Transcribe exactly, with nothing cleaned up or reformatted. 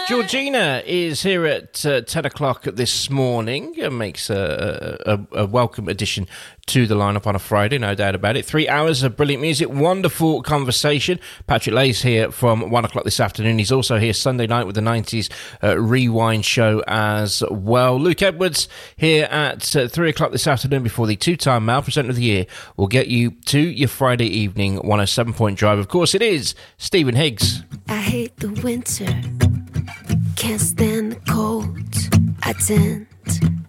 Georgina is here at uh, ten o'clock this morning and makes a, a, a welcome addition to the lineup on a Friday, no doubt about it. Three hours of brilliant music, wonderful conversation. Patrick Lay's here from one o'clock this afternoon. He's also here Sunday night with the nineties uh, Rewind show as well. Luke Edwards here at uh, three o'clock this afternoon before the two-time Male Presenter of the Year will get you to your Friday evening one oh seven point drive. Of course, it is Stephen Higgs. I hate the winter. Can't stand the cold. I tend